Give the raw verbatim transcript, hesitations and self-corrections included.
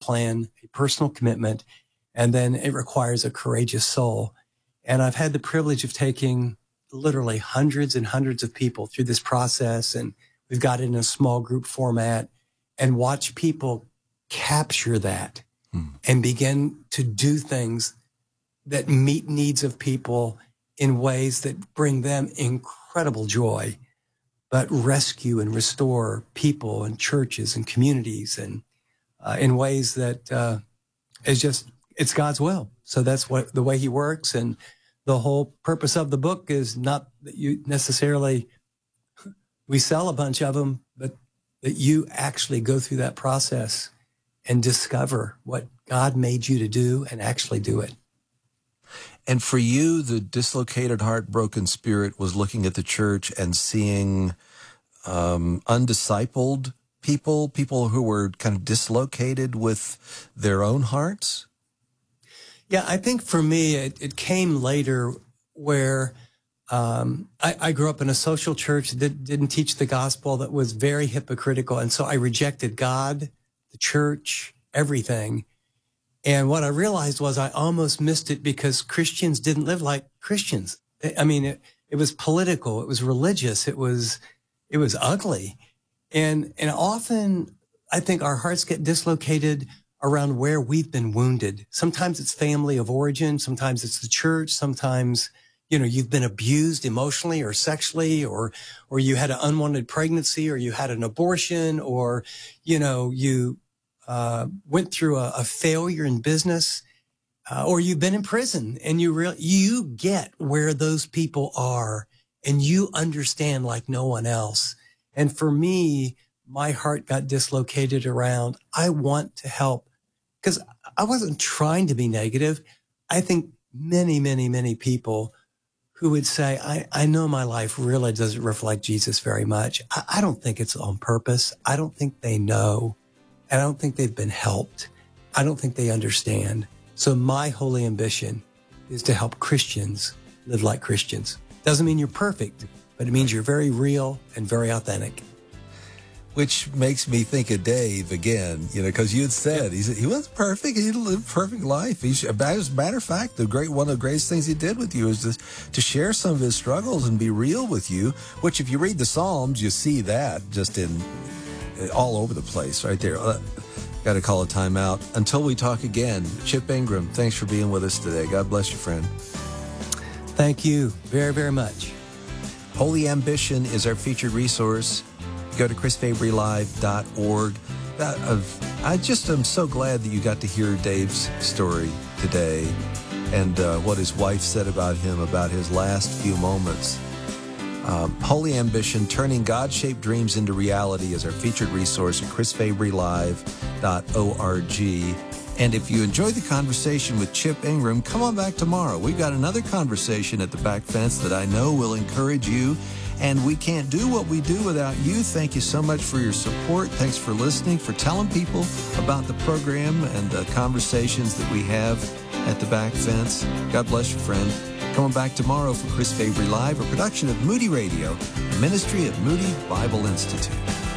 plan, a personal commitment, and then it requires a courageous soul. And I've had the privilege of taking literally hundreds and hundreds of people through this process, and we've got it in a small group format, and watch people capture that hmm. and begin to do things that meet needs of people in ways that bring them incredible joy, but rescue and restore people and churches and communities, and uh, in ways that uh, is just, it's God's will. So that's what the way he works. And the whole purpose of the book is not that you necessarily, we sell a bunch of them, but that you actually go through that process and discover what God made you to do and actually do it. And for you, the dislocated heart, broken spirit was looking at the church and seeing um, undiscipled people, people who were kind of dislocated with their own hearts? Yeah, I think for me, it, it came later where um, I, I grew up in a social church that didn't teach the gospel, that was very hypocritical. And so I rejected God, the church, everything. And what I realized was I almost missed it because Christians didn't live like Christians. I mean, it, it was political. It was religious. It was, it was ugly. And, and often I think our hearts get dislocated around where we've been wounded. Sometimes it's family of origin. Sometimes it's the church. Sometimes, you know, you've been abused emotionally or sexually, or, or you had an unwanted pregnancy, or you had an abortion, or, you know, you, uh, went through a, a failure in business, uh, or you've been in prison, and you real, you get where those people are, and you understand like no one else. And for me, my heart got dislocated around, I want to help, because I wasn't trying to be negative. I think many, many, many people who would say, I, I know my life really doesn't reflect Jesus very much. I, I don't think it's on purpose. I don't think they know. And I don't think they've been helped. I don't think they understand. So my holy ambition is to help Christians live like Christians. Doesn't mean you're perfect, but it means you're very real and very authentic. Which makes me think of Dave again, you know, because you had said he's, he wasn't perfect. He didn't live a perfect life. He's, as a matter of fact, the great one of the greatest things he did with you is to, to share some of his struggles and be real with you, which if you read the Psalms, you see that just in all over the place right there. Uh, Got to call a timeout. Until we talk again, Chip Ingram, thanks for being with us today. God bless you, friend. Thank you very, very much. Holy Ambition is our featured resource. Go to chris fabry live dot org. Uh, I just am so glad that you got to hear Dave's story today and uh, what his wife said about him, about his last few moments. Um, Holy Ambition, Turning God-Shaped Dreams into Reality is our featured resource at chris fabry live dot org. And if you enjoyed the conversation with Chip Ingram, come on back tomorrow. We've got another conversation at the back fence that I know will encourage you. And we can't do what we do without you. Thank you so much for your support. Thanks for listening, for telling people about the program and the conversations that we have at the back fence. God bless you, friend. Coming back tomorrow for Chris Fabry Live, a production of Moody Radio, a ministry of Moody Bible Institute.